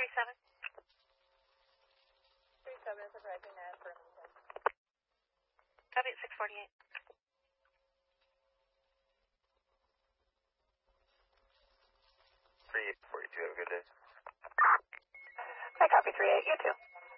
37. 37 is approaching at Burlington. Copy at 648. 3842, have a good day. I copy 38, you too.